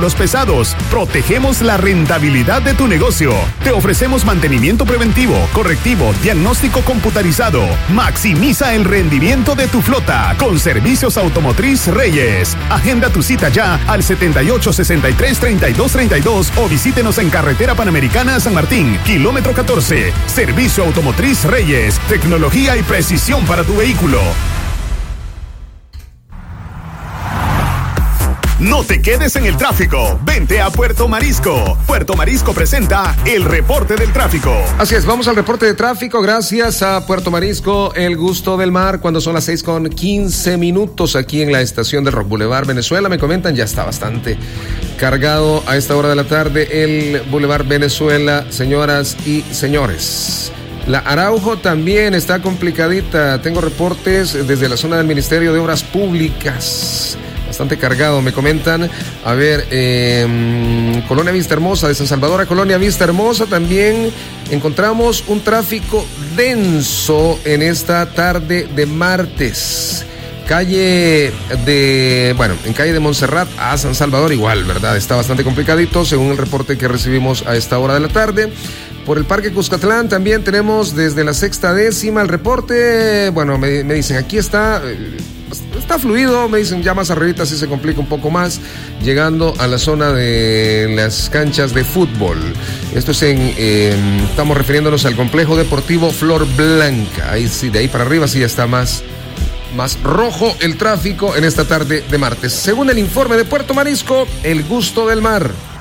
vehículos pesados. Protegemos la rentabilidad de tu negocio. Te ofrecemos mantenimiento preventivo, correctivo, diagnóstico computarizado. Maximiza el rendimiento de tu flota con Servicios Automotriz Reyes. Agenda tu cita ya al 7863-3232 o visítenos en Carretera Panamericana San Martín, kilómetro 14. Servicio Automotriz Reyes. Tecnología y precisión para tu vehículo. No te quedes en el tráfico. Vente a Puerto Marisco. Puerto Marisco presenta el reporte del tráfico. Así es, vamos al reporte de tráfico. Gracias a Puerto Marisco, el gusto del mar, cuando son las 6:15 aquí en la estación del Rock Boulevard Venezuela. Me comentan, ya está bastante cargado a esta hora de la tarde el Boulevard Venezuela, señoras y señores. La Araujo también está complicadita. Tengo reportes desde la zona del Ministerio de Obras Públicas. Bastante cargado, me comentan. A ver, Colonia Vista Hermosa, de San Salvador a Colonia Vista Hermosa también encontramos un tráfico denso en esta tarde de martes. En calle de Montserrat a San Salvador igual, ¿verdad? Está bastante complicadito según el reporte que recibimos a esta hora de la tarde. Por el Parque Cuscatlán también tenemos desde la 60ª el reporte. Bueno, me dicen, aquí está fluido, me dicen, ya más arribita sí se complica un poco más, llegando a la zona de las canchas de fútbol. Esto es estamos refiriéndonos al complejo deportivo Flor Blanca. Ahí sí, de ahí para arriba sí ya está más rojo el tráfico en esta tarde de martes. Según el informe de Puerto Marisco, el gusto del mar.